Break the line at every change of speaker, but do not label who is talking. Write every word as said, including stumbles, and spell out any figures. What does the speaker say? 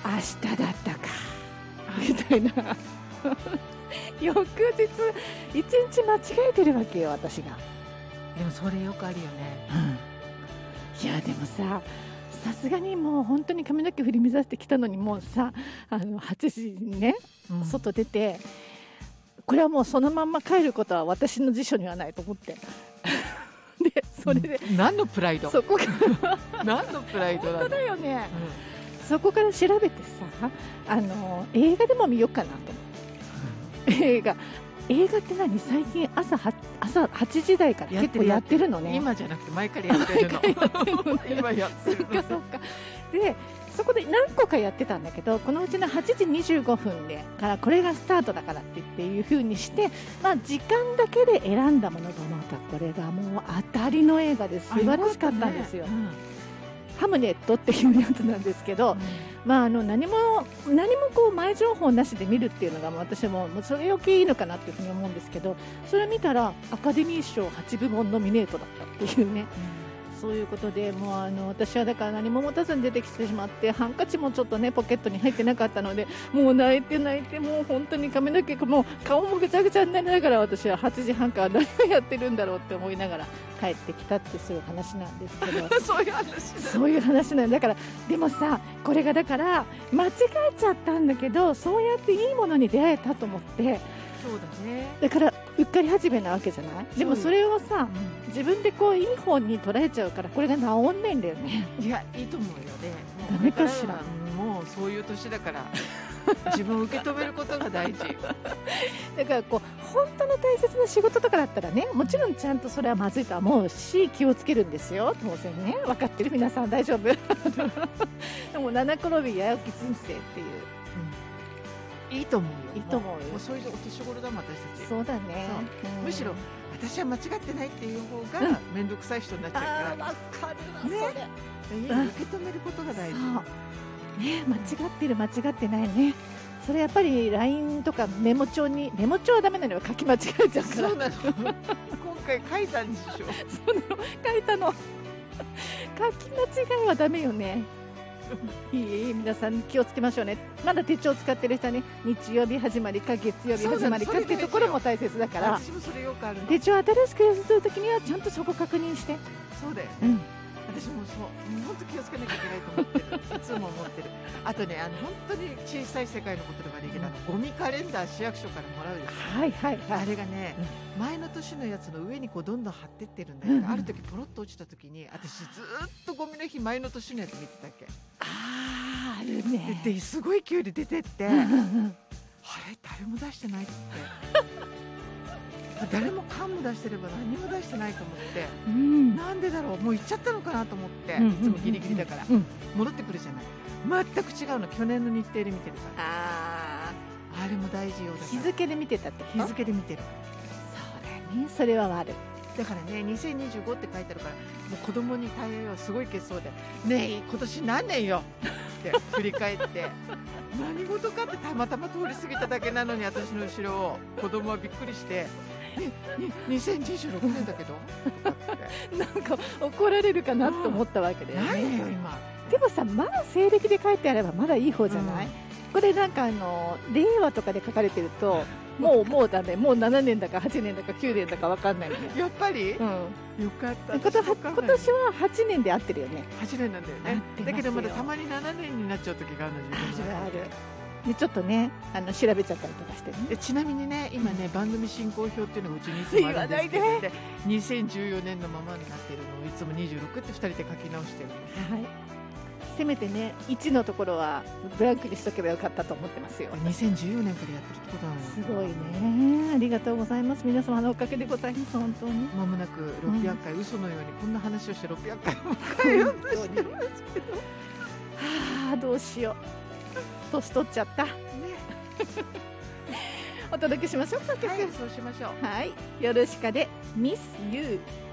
明日だったかみたいな翌日一日間違えてるわけよ私が。
でもそれよくあるよね、
うん、いやでもささすがにもう本当に髪の毛振り乱してきたのにもうさあのはちじにね、うん、外出てこれはもうそのまんま帰ることは私の辞書にはないと思ってでそれで、
うん、何のプライド
そこから
何のプライドだ
本当だよね、うん、そこから調べてさあの映画でも見ようかなと思って、うん、映画映画って何最近朝は朝はちじ台から結構やってるのね。
今じゃなくて前からやってるの今やってるの
そっかそっか。でそこで何個かやってたんだけどこのうちのはちじにじゅうごふんでからこれがスタートだからって言っていう風にして、まあ、時間だけで選んだものがまたこれがもう当たりの映画で素晴らしかったんですよ。ハムネットっていうやつなんですけど、うんまあ、あの何も何もこう前情報なしで見るっていうのが私もそれ余計いいのかなっていうふうに思うんですけどそれを見たらアカデミー賞はちぶもんノミネートだったっていうね、うん、そういうことでもうあの私はだから何も持たずに出てきてしまってハンカチもちょっとねポケットに入ってなかったのでもう泣いて泣いてもう本当に髪の毛もう顔もぐちゃぐちゃになりながら私ははちじはんから何をやってるんだろうって思いながら帰ってきたってそういう話なんですけど
そういう話
そういう話なんだからでもさこれがだから間違えちゃったんだけどそうやっていいものに出会えたと思って
そうだね
だからうっかり始めなわけじゃないでもそれをさ、うん、自分でこういい方に捉えちゃうからこれが治んないんだよね。
いやいいと思うよね。
ダメかしら。
もうそういう年だから自分を受け止めることが大事
だからこう本当の大切な仕事とかだったらねもちろんちゃんとそれはまずいとは思うし気をつけるんですよ当然ね分かってる皆さん大丈夫でも七転び八起き人生っていう、
うん、いいと思うよ
いいと思うよ
もうそういうお年頃だもん私たち
そうだね
そう、うん、むしろ私は間違ってないっていう方が面倒くさい人になっちゃうから、
うん、あ分かるわ、ね、
それ受け止めることが大事
そうね間違ってる間違ってないねそれやっぱり ライン とかメモ帳にメモ帳はダメなのよ書き間違えちゃうから
そうなの今回書いたんでしょ
そうなの書いたの書き間違いはダメよねいいいい皆さん気をつけましょうねまだ手帳使ってる人はね日曜日始まりか月曜日始まりかっていうところも大切だから
私もそれよくあるの
手帳新しくやるときにはちゃんとそこ確認して
そうだよね、
うん
私もそう本当気をつけなきゃいけないと思ってるいつも思ってるあとねあの本当に小さい世界のことで悪いけど、うん、ゴミカレンダー市役所からもらうでしょ
はいはいはい
あれがね、うん、前の年のやつの上にこうどんどん貼ってってるんだけど、うん、ある時ポロッと落ちた時に私ずっとゴミの日前の年のやつ見てたっけ
あーあるね
ですごい勢いで出てってあれ誰も出してないって誰も缶も出してれば何も出してないと思って、うん、なんでだろうもう行っちゃったのかなと思って、うん、いつもギリギリだから、うん、戻ってくるじゃない全く違うの去年の日程で見てるから
あ
あれも大事よだから
日付で見てたって
日付で見てる
そうだねそれはある
だからねにせんにじゅうごって書いてあるからもう子供に対応はすごい決想でねえ今年何年よって振り返って何事かってたまたま通り過ぎただけなのに私の後ろを子供はびっくりしてにせんにじゅうろくねんだけど
なんか怒られるかなと思ったわけで、ね、
ないよ今
でもさまだ西暦で書いてあればまだいい方じゃない、うん、これなんかあの令和とかで書かれてるともうもうダメもうななねんだかはちねんだかきゅうねんだか分かんないのね
やっぱり、うん、よかった今年
ははちねんで合ってるよね
はちねんなんだよねだけどまだたまにななねんになっちゃう時があるの自分
あるあるでちょっとねあの調べちゃったりとかしてね
でちなみにね今ね、うん、番組進行表っていうのがうちにいつもあるんですけど、ね、にせんじゅうよねんのままになっているのをいつもにじゅうろくってふたりで書き直してるの、
はい、せめてねいちのところはブランクにしとけばよかったと思ってますよ
にせんじゅうよねんからやってるってことなの
すごいねありがとうございます皆様のおかげでございます本当に
まもなくろっぴゃっかい、うん、嘘のようにこんな話をしてろっぴゃっかいも迎えようとしてますけど
はあどうしよう年取っちゃったお届けしましょうか。
はい、そうしましょう。
はい、よろしかでミスユー